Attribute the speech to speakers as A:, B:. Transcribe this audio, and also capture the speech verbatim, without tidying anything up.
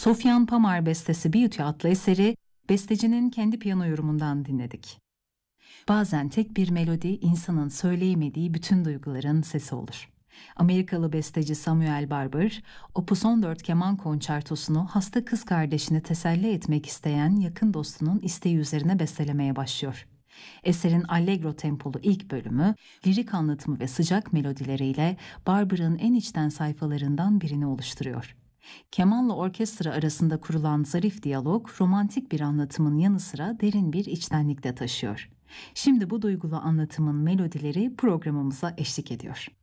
A: Sofyan Pamar bestesi Beauty adlı eseri bestecinin kendi piyano yorumundan dinledik. Bazen tek bir melodi insanın söyleyemediği bütün duyguların sesi olur. Amerikalı besteci Samuel Barber, Opus on dört keman konçertosunu hasta kız kardeşini teselli etmek isteyen yakın dostunun isteği üzerine bestelemeye başlıyor. Eserin allegro tempolu ilk bölümü, lirik anlatımı ve sıcak melodileriyle Barber'ın en içten sayfalarından birini oluşturuyor. Kemanla orkestra arasında kurulan zarif diyalog, romantik bir anlatımın yanı sıra derin bir içtenlik de taşıyor. Şimdi bu duygulu anlatımın melodileri programımıza eşlik ediyor.